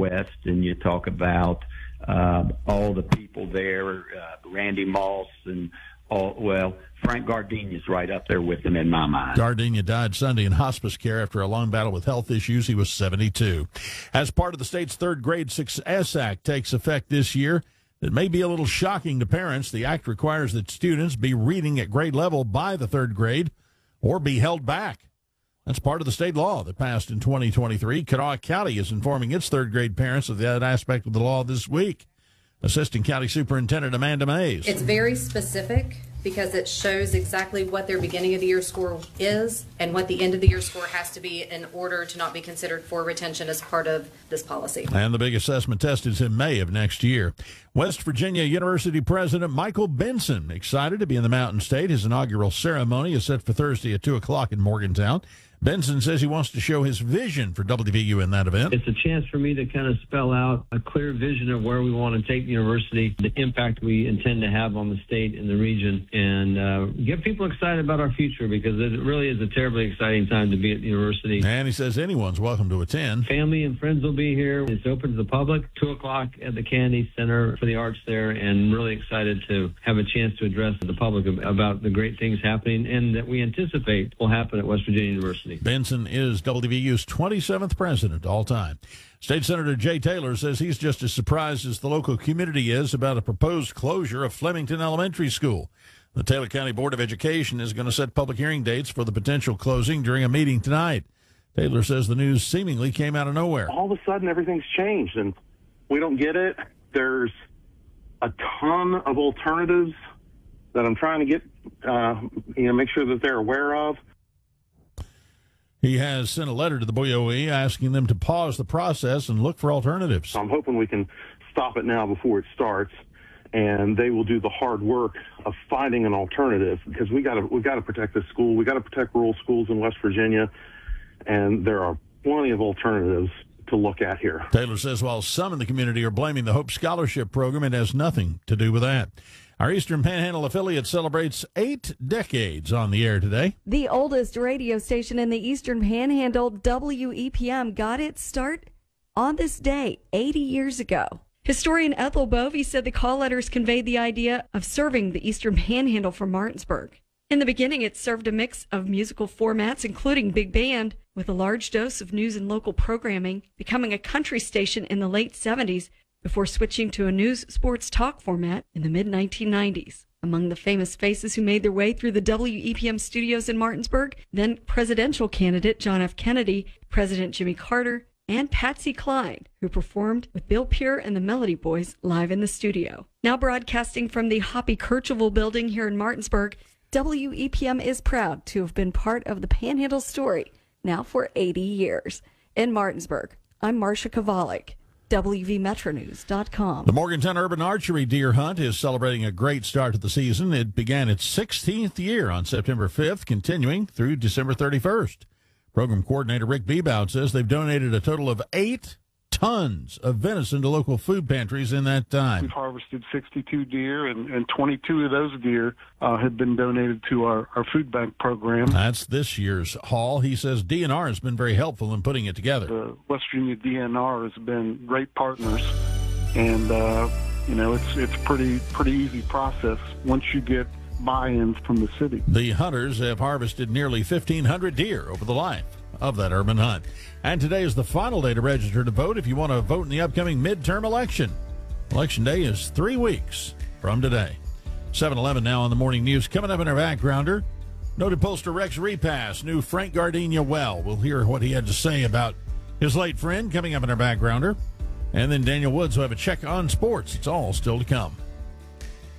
West, and you talk about all the people there, Randy Moss and Frank Gardenia's right up there with him in my mind. Gardenia died Sunday in hospice care after a long battle with health issues. He was 72. As part of the state's Third Grade Success Act takes effect this year, it may be a little shocking to parents. The act requires that students be reading at grade level by the third grade or be held back. That's part of the state law that passed in 2023. Kanawha County is informing its third grade parents of that aspect of the law this week. Assistant County Superintendent Amanda Mays. It's very specific because it shows exactly what their beginning of the year score is and what the end of the year score has to be in order to not be considered for retention as part of this policy. And the big assessment test is in May of next year. West Virginia University President Michael Benson excited to be in the Mountain State. His inaugural ceremony is set for Thursday at 2 o'clock in Morgantown. Benson says he wants to show his vision for WVU in that event. It's a chance for me to kind of spell out a clear vision of where we want to take the university, the impact we intend to have on the state and the region, and get people excited about our future, because it really is a terribly exciting time to be at the university. And he says anyone's welcome to attend. Family and friends will be here. It's open to the public, 2 o'clock at the Kennedy Center for the Arts there, and really excited to have a chance to address the public about the great things happening and that we anticipate will happen at West Virginia University. Benson is WVU's 27th president all time. State Senator Jay Taylor says he's just as surprised as the local community is about a proposed closure of Flemington Elementary School. The Taylor County Board of Education is going to set public hearing dates for the potential closing during a meeting tonight. Taylor says the news seemingly came out of nowhere. All of a sudden, everything's changed, and we don't get it. There's a ton of alternatives that I'm trying to get, make sure that they're aware of. He has sent a letter to the BOE asking them to pause the process and look for alternatives. So I'm hoping we can stop it now before it starts, and they will do the hard work of finding an alternative, because we got to protect this school. We got to protect rural schools in West Virginia, and there are plenty of alternatives to look at here. Taylor says while some in the community are blaming the Hope Scholarship Program, it has nothing to do with that. Our Eastern Panhandle affiliate celebrates 8 decades on the air today. The oldest radio station in the Eastern Panhandle, WEPM, got its start on this day 80 years ago. Historian Ethel Bovey said the call letters conveyed the idea of serving the Eastern Panhandle from Martinsburg. In the beginning, it served a mix of musical formats, including big band, with a large dose of news and local programming, becoming a country station in the late 70s, before switching to a news sports talk format in the mid-1990s. Among the famous faces who made their way through the WEPM studios in Martinsburg, then presidential candidate John F. Kennedy, President Jimmy Carter, and Patsy Cline, who performed with Bill Pure and the Melody Boys live in the studio. Now broadcasting from the Hoppy Kirchhoff building here in Martinsburg, WEPM is proud to have been part of the Panhandle story, now for 80 years. In Martinsburg, I'm Marcia Kovalik. WVMetroNews.com. The Morgantown Urban Archery Deer Hunt is celebrating a great start to the season. It began its 16th year on September 5th, continuing through December 31st. Program coordinator Rick Bebout says they've donated a total of 8 tons of venison to local food pantries in that time. We've harvested 62 deer, and 22 of those deer have been donated to our food bank program. That's this year's haul. He says DNR has been very helpful in putting it together. The West Virginia DNR has been great partners, and it's pretty easy process once you get buy-in from the city. The hunters have harvested nearly 1,500 deer over the life of that urban hunt. And today is the final day to register to vote if you want to vote in the upcoming midterm election. Election day is 3 weeks from today. 7:11 now on the morning news. Coming up in our backgrounder, noted pollster Rex Repass knew Frank Gardenia well. We'll hear what he had to say about his late friend coming up in our backgrounder. And then Daniel Woods will have a check on sports. It's all still to come.